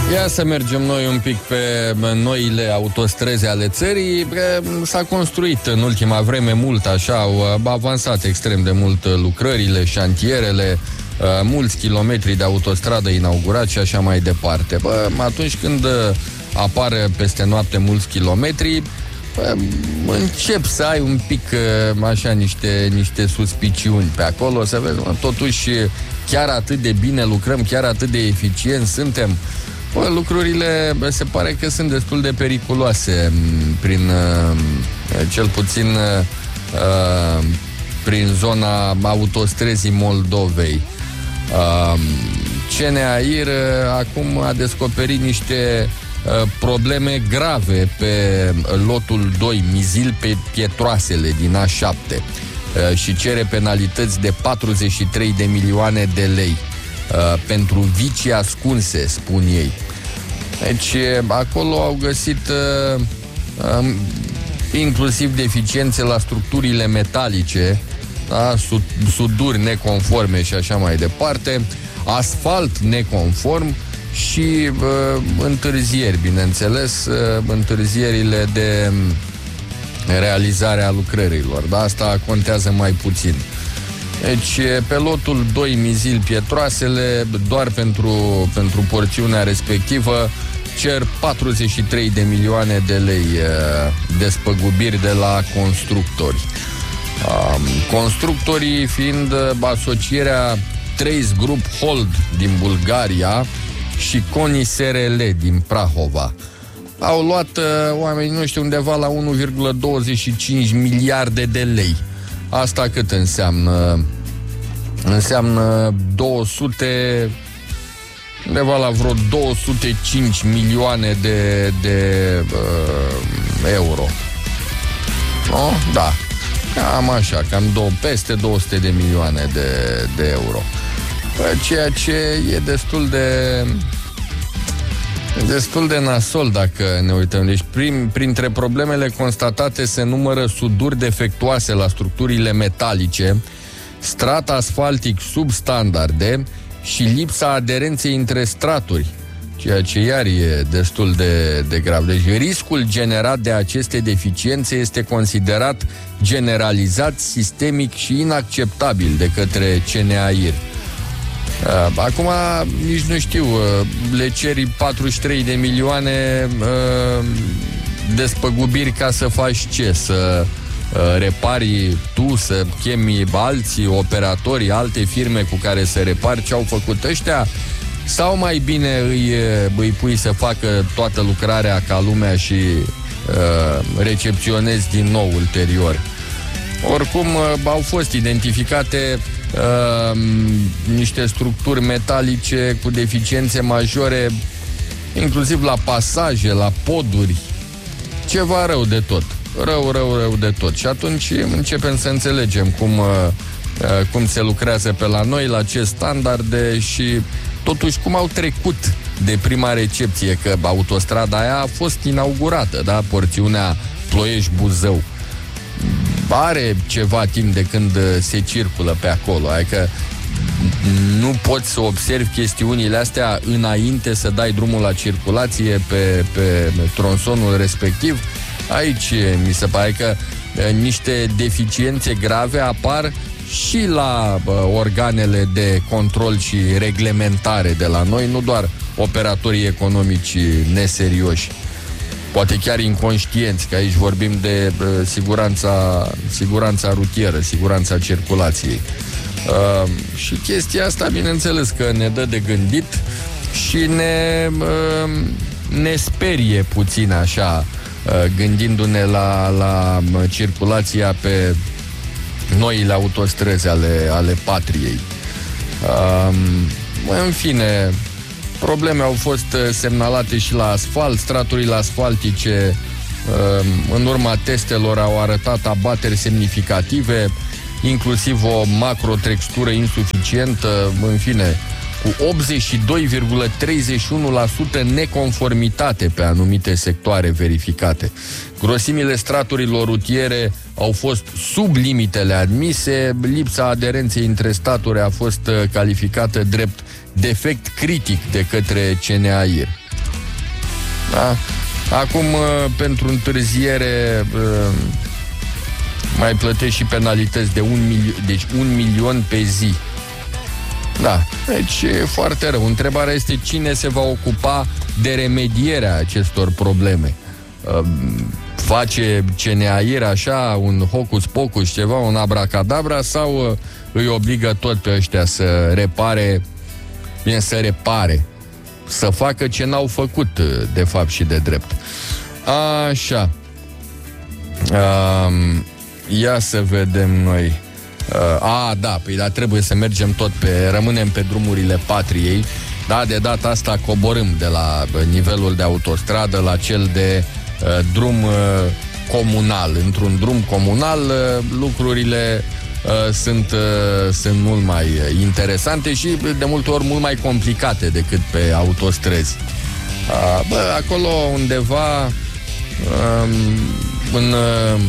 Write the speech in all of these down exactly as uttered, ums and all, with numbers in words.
Ia să mergem noi un pic pe noile autostrăzi ale țării. S-a construit în ultima vreme mult, așa, au avansat extrem de mult lucrările, șantierele, mulți kilometri de autostradă inaugurați și așa mai departe. Bă, atunci când apare peste noapte mulți kilometri, bă, încep să ai un pic așa niște, niște suspiciuni pe acolo, să vezi, mă, totuși chiar atât de bine lucrăm, chiar atât de eficient suntem. Bă, lucrurile se pare că sunt destul de periculoase prin, cel puțin prin zona autostrăzii Moldovei. C N A I R acum a descoperit niște probleme grave pe lotul doi, Mizil pe Pietroasele din A șapte, și cere penalități de patruzeci și trei de milioane de lei pentru vicii ascunse, spun ei. Deci acolo au găsit uh, um, inclusiv deficiențe la structurile metalice, da? Suduri neconforme și așa mai departe, asfalt neconform și uh, întârzieri, bineînțeles, uh, întârzierile de realizare a lucrărilor, dar asta contează mai puțin. Deci, pe lotul doi, Mizil Pietroasele, doar pentru, pentru porțiunea respectivă, cer patruzeci și trei de milioane de lei despăgubiri de la constructori. Constructorii fiind asocierea Trace Group Hold din Bulgaria și Coni S R L din Prahova. Au luat oamenii noștri undeva la unu virgulă douăzeci și cinci miliarde de lei. Asta cât înseamnă? Înseamnă două sute, undeva la vreo două sute cinci milioane de, de uh, euro. No? Da. Cam așa, cam două, peste două sute de milioane de, de euro. Ceea ce e destul de destul de nasol dacă ne uităm. Deci prim, printre problemele constatate se numără suduri defectuoase la structurile metalice, strat asfaltic sub standarde și lipsa aderenței între straturi, ceea ce iar e destul de, de grav. Deci riscul generat de aceste deficiențe este considerat generalizat, sistemic și inacceptabil de către C N A I R. Acum nici nu știu, le ceri patruzeci și trei de milioane despăgubiri ca să faci ce? Să repari tu, să chemi alții, operatori, alte firme cu care să repari ce au făcut ăștia? Sau mai bine îi, îi pui să facă toată lucrarea ca lumea și uh, recepționezi din nou ulterior? Oricum, au fost identificate uh, niște structuri metalice cu deficiențe majore, inclusiv la pasaje, la poduri. Ceva rău de tot. Rău, rău, rău de tot. Și atunci începem să înțelegem cum, uh, cum se lucrează pe la noi, la ce standarde și totuși cum au trecut de prima recepție, că autostrada aia a fost inaugurată, da? Porțiunea Ploiești-Buzău. Are ceva timp de când se circulă pe acolo, adică nu poți să observi chestiunile astea înainte să dai drumul la circulație pe, pe tronsonul respectiv. Aici mi se pare că niște deficiențe grave apar și la uh, organele de control și reglementare de la noi, nu doar operatorii economici neserioși, poate chiar inconștienți, că aici vorbim de uh, siguranța, siguranța rutieră, siguranța circulației. Uh, și chestia asta, bineînțeles că ne dă de gândit și ne, uh, ne sperie puțin așa, uh, gândindu-ne la, la circulația pe noile autostrăzi ale, ale patriei. Um, în fine, probleme au fost semnalate și la asfalt. Straturile asfaltice, um, în urma testelor, au arătat abateri semnificative, inclusiv o macrotextură insuficientă, în fine, cu optzeci și doi virgulă treizeci și unu la sută neconformitate pe anumite sectoare verificate. Grosimile straturilor rutiere au fost sub limitele admise, lipsa aderenței între staturi a fost calificată drept defect critic de către C N A I R. Da? Acum, pentru întârziere, mai plătești și penalități de un milion, deci un milion pe zi. Da, deci e foarte rău. Întrebarea este cine se va ocupa de remedierea acestor probleme. Face C N A I R așa, un hocus-pocus, ceva, un abracadabra, sau îi obligă tot pe ăștia să repare, bine, să repare, să facă ce n-au făcut, de fapt și de drept. Așa. Um, ia să vedem noi. Uh, a, da, păi da, trebuie să mergem tot pe, rămânem pe drumurile patriei. Da, de data asta coborâm de la nivelul de autostradă la cel de uh, drum uh, comunal. Într-un drum comunal uh, lucrurile uh, sunt, uh, sunt mult mai interesante și de multe ori mult mai complicate decât pe autostrăzi. Uh, bă, acolo undeva uh, în, uh,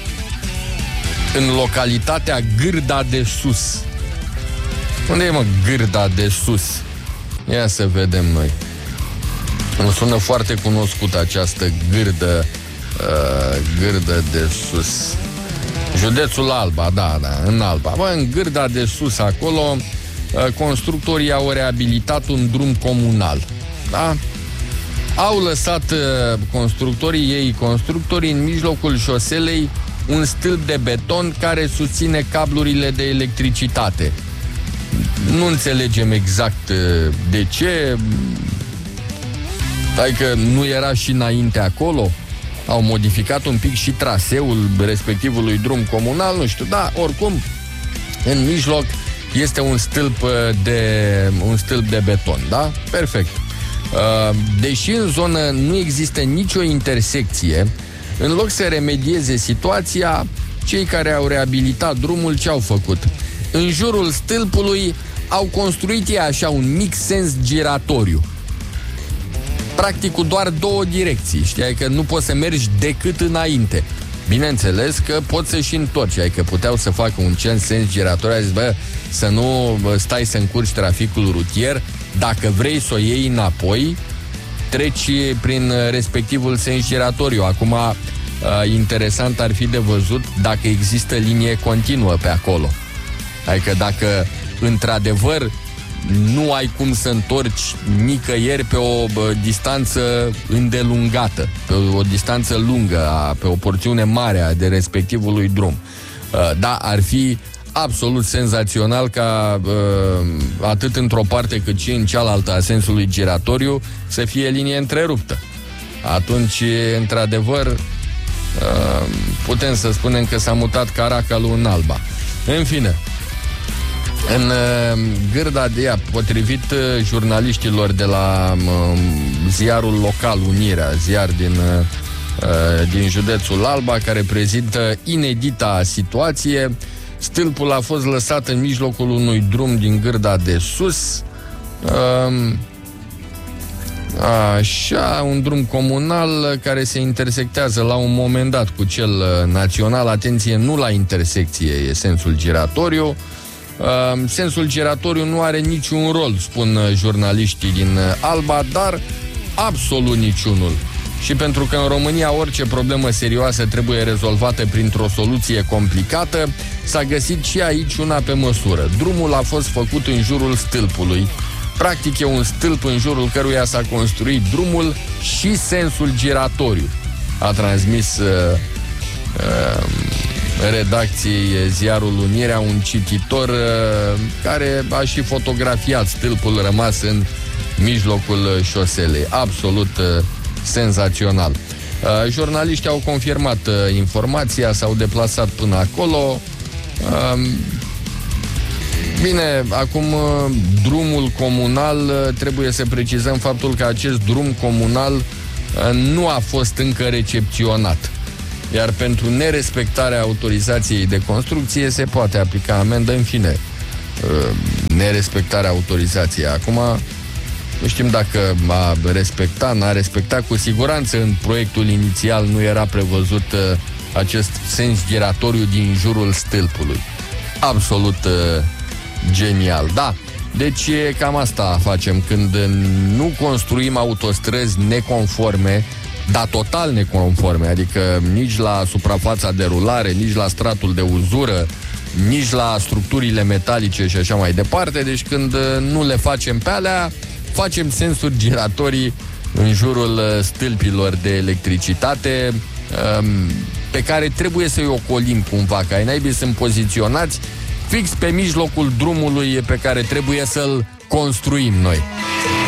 în localitatea Gârda de Sus. Unde e, mă, Gârda de Sus? Ia să vedem noi. Îmi sună foarte cunoscut această gârdă, uh, Gârdă de Sus. Județul Alba, da, da, în Alba. Bă, în Gârda de Sus, acolo, uh, constructorii au reabilitat un drum comunal. Da? Au lăsat uh, constructorii ei, constructorii, în mijlocul șoselei un stâlp de beton care susține cablurile de electricitate. Nu înțelegem exact de ce. Adică nu era și înainte acolo? Au modificat un pic și traseul respectivului drum comunal, nu știu, da, oricum, în mijloc este un stâlp de, un stâlp de beton, da? Perfect. Deși în zonă nu există nicio intersecție, în loc să remedieze situația, cei care au reabilitat drumul ce au făcut? În jurul stâlpului au construit ei așa un mic sens giratoriu. Practic cu doar două direcții, știi? Că nu poți să mergi decât înainte. Bineînțeles că poți să și întorci, adică puteau să facă un sens giratoriu, a zis, bă, să nu stai să încurci traficul rutier, dacă vrei să o iei înapoi, treci prin respectivul sens giratoriu. Acum, interesant ar fi de văzut dacă există linie continuă pe acolo. Adică dacă într-adevăr nu ai cum să întorci nicăieri pe o bă, distanță îndelungată, pe o, o distanță lungă, a, pe o porțiune mare a de respectivului drum. Da, ar fi absolut senzațional ca atât într-o parte cât și în cealaltă a sensului giratoriu să fie linie întreruptă. Atunci, într-adevăr, putem să spunem că s-a mutat Caracalul în Alba. În fine, în uh, Gârda de ea, potrivit uh, jurnaliștilor de la uh, ziarul local Unirea, ziar din, uh, din județul Alba, care prezintă inedita situație, stâlpul a fost lăsat în mijlocul unui drum din Gârda de Sus, uh, așa, un drum comunal care se intersectează la un moment dat cu cel uh, național. Atenție, nu la intersecție e sensul giratoriu. Uh, sensul giratoriu nu are niciun rol, spun uh, jurnaliștii din uh, Alba, dar absolut niciunul. Și pentru că în România orice problemă serioasă trebuie rezolvată printr-o soluție complicată, s-a găsit și aici una pe măsură. Drumul a fost făcut în jurul stâlpului. Practic e un stâlp în jurul căruia s-a construit drumul și sensul giratoriu. A transmis uh, uh, redacției ziarul Unirea un cititor uh, care a și fotografiat stâlpul rămas în mijlocul șoselei. Absolut uh, senzațional. Uh, jurnaliștii au confirmat uh, informația, s-au deplasat până acolo. Uh, Bine, acum drumul comunal, trebuie să precizăm faptul că acest drum comunal nu a fost încă recepționat. Iar pentru nerespectarea autorizației de construcție se poate aplica amendă, în fine, nerespectarea autorizației. Acum, nu știm dacă a respectat, n-a respectat, cu siguranță în proiectul inițial nu era prevăzut acest sens giratoriu din jurul stâlpului. Absolut genial, da. Deci cam asta facem când nu construim autostrăzi neconforme, dar total neconforme, adică nici la suprafața de rulare, nici la stratul de uzură, nici la structurile metalice și așa mai departe. Deci când nu le facem pe alea, facem sensuri giratorii în jurul stâlpilor de electricitate pe care trebuie să-i ocolim cumva, că ai naibii sunt poziționați fix pe mijlocul drumului pe care trebuie să-l construim noi.